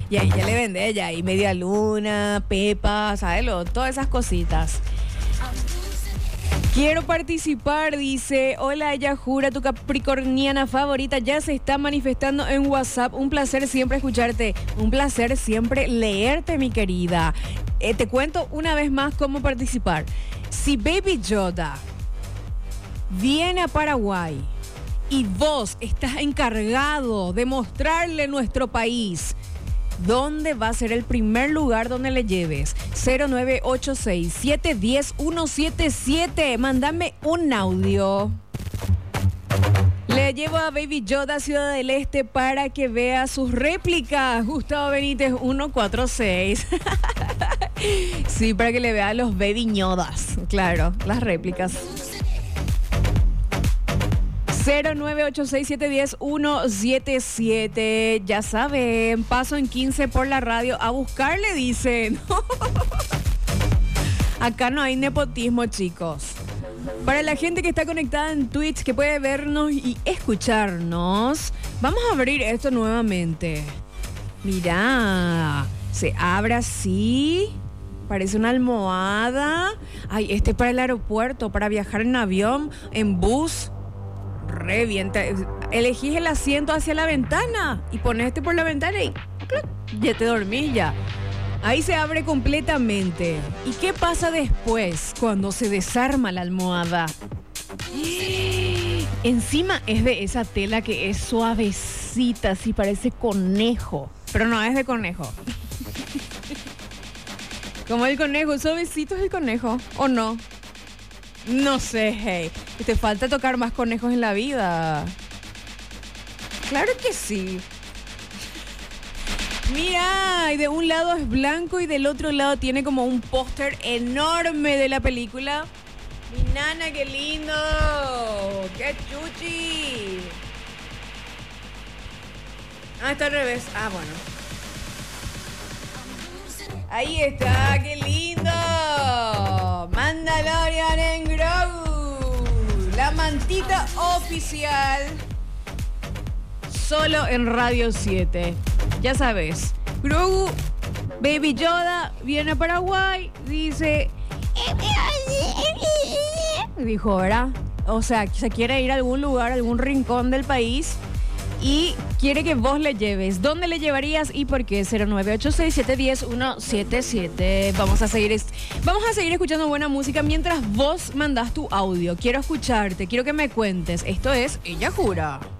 Y ahí ya le vende ya ahí media luna, pepa, ¿sabes? Todas esas cositas. Quiero participar, dice. Hola, Yajura, tu capricorniana favorita ya se está manifestando en WhatsApp. Un placer siempre escucharte. Un placer siempre leerte, mi querida. Te cuento una vez más cómo participar. Si Baby Yoda viene a Paraguay y vos estás encargado de mostrarle nuestro país, ¿dónde va a ser el primer lugar donde le lleves? 0986-710-177. Mándame un audio. Le llevo a Baby Yoda a Ciudad del Este para que vea sus réplicas. Gustavo Benítez 146. Sí, para que le vea a los Baby Yodas. Claro, las réplicas. 0986-710-177. Ya saben, paso en 15 por la radio a buscarle, dicen. Acá no hay nepotismo, chicos. Para la gente que está conectada en Twitch, que puede vernos y escucharnos, vamos a abrir esto nuevamente. Mirá, se abre así. Parece una almohada. Ay, este es para el aeropuerto, para viajar en avión, en bus. Re bien, elegís el asiento hacia la ventana y pones este por la ventana y ya te dormís ya. Ahí se abre completamente. ¿Y qué pasa después cuando se desarma la almohada? Encima es de esa tela que es suavecita, así parece conejo, pero no es de conejo. Como el conejo, suavecito es el conejo, ¿o no? No sé, hey. Te falta tocar más conejos en la vida. Claro que sí. Mira, y de un lado es blanco y del otro lado tiene como un póster enorme de la película. Mi nana, qué lindo. Qué chuchi. Ah, está al revés. Ah, bueno. Ahí está, qué lindo. Mandalorian en Grogu. La mantita oficial. Solo en Radio 7. Ya sabes, Grogu, Baby Yoda, viene a Paraguay, dice... Dijo, ¿verdad? O sea, se quiere ir a algún lugar, a algún rincón del país y quiere que vos le lleves. ¿Dónde le llevarías y por qué? 0986-710-177. Vamos a seguir escuchando buena música mientras vos mandás tu audio. Quiero escucharte, quiero que me cuentes. Esto es Ella Jura.